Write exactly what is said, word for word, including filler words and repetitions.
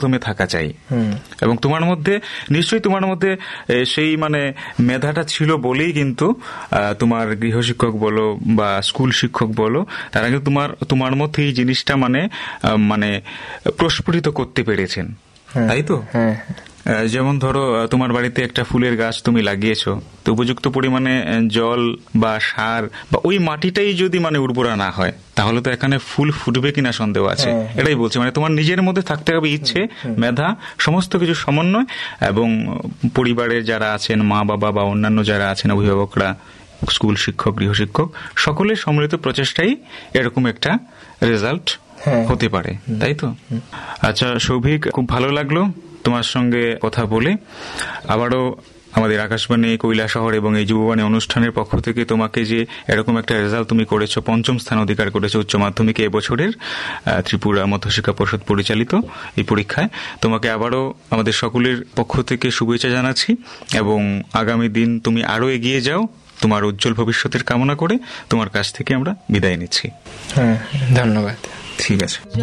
মাধ্যমে থাকা চাই। এবং তোমার মধ্যে নিশ্চয়ই তোমার মধ্যে সেই মানে মেধাটা ছিল বলেই কিন্তু তোমার গৃহশিক্ষক বলো বা স্কুল শিক্ষক বলো, তারা কিন্তু তোমার তোমার মধ্যে এই জিনিসটা মানে মানে প্রস্ফুটিত করতে পেরেছেন, তাই তো? যেমন ধরো তোমার বাড়িতে একটা ফুলের গাছ তুমি লাগিয়েছো, তো উপযুক্ত পরিমাণে জল বা সার বা ওই মাটিটাই যদি মানে উর্বরা না হয়, তাহলে তো এখানে ফুল ফুটবে কিনা সন্দেহ আছে। এটাই বলছি, মানে তোমার নিজের মধ্যে থাকতে হবে ইচ্ছে, মেধা, সমস্ত কিছু সমন্বয়, এবং পরিবারের যারা আছেন, মা বাবা বা অন্যান্য যারা আছেন অভিভাবকরা, স্কুল শিক্ষক, গৃহশিক্ষক, সকলের সম্মিলিত প্রচেষ্টাই এরকম একটা রেজাল্ট হতে পারে, তাই তো? আচ্ছা সৌভিক, খুব ভালো লাগলো তোমার সঙ্গে কথা বলে। আবারও আমাদের আকাশবাণী কৈলাসহর এবং এই যুববাণী অনুষ্ঠানের পক্ষ থেকে তোমাকে যে এরকম একটা রেজাল্ট তুমি করেছো, পঞ্চম স্থান অধিকার করেছো উচ্চ মাধ্যমিকে এবছরের ত্রিপুরা মধ্যশিক্ষা পরিষদ পরিচালিত এই পরীক্ষায়, তোমাকে আবারও আমাদের সকলের পক্ষ থেকে শুভেচ্ছা জানাচ্ছি এবং আগামী দিন তুমি আরো এগিয়ে যাও, তোমার উজ্জ্বল ভবিষ্যতের কামনা করে তোমার কাছ থেকে আমরা বিদায় নিচ্ছি। হ্যাঁ, ধন্যবাদ। ঠিক আছে।